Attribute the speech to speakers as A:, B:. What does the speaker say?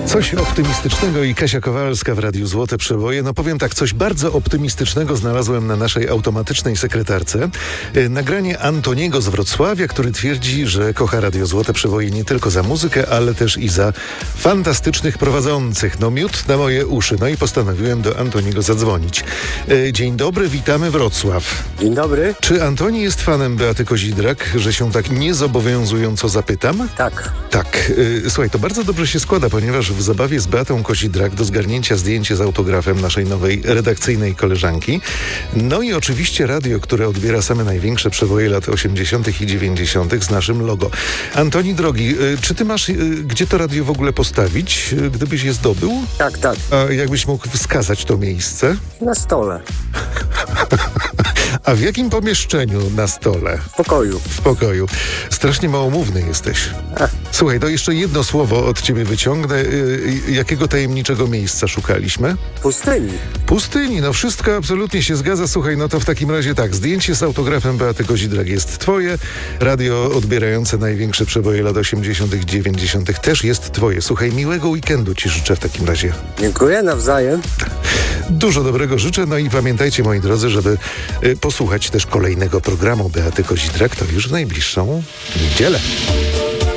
A: Coś optymistycznego i Kasia Kowalska w Radiu Złote Przeboje. No powiem tak, coś bardzo optymistycznego znalazłem na naszej automatycznej sekretarce. Nagranie Antoniego z Wrocławia, który twierdzi, że kocha Radio Złote Przeboje nie tylko za muzykę, ale też i za fantastycznych prowadzących. No miód na moje uszy. No i postanowiłem do Antoniego zadzwonić. Dzień dobry, witamy Wrocław.
B: Dzień dobry.
A: Czy Antoni jest fanem Beaty Kozidrak, że się tak niezobowiązująco zapytam?
B: Tak.
A: Tak. Słuchaj, to bardzo dobrze się składa, ponieważ w zabawie z Beatą Kozidrak do zgarnięcia zdjęcie z autografem naszej nowej redakcyjnej koleżanki. No i oczywiście radio, które odbiera same największe przeboje lat 80. i 90. z naszym logo. Antoni drogi, czy ty masz gdzie to radio w ogóle postawić, gdybyś je zdobył?
B: Tak.
A: A jakbyś mógł wskazać to miejsce?
B: Na stole.
A: A w jakim pomieszczeniu na stole?
B: W pokoju.
A: W pokoju. Strasznie małomówny jesteś. Słuchaj, to jeszcze jedno słowo od ciebie wyciągnę. Jakiego tajemniczego miejsca szukaliśmy?
B: Pustyni.
A: Pustyni, no wszystko absolutnie się zgadza. Słuchaj, no to w takim razie tak, zdjęcie z autografem Beaty Kozidrak jest twoje. Radio odbierające największe przeboje lat 80., 90. też jest twoje. Słuchaj, miłego weekendu ci życzę w takim razie.
B: Dziękuję, nawzajem.
A: Dużo dobrego życzę, no i pamiętajcie, moi drodzy, żeby posłuchać też kolejnego programu Beaty Kozidrak, to już w najbliższą niedzielę.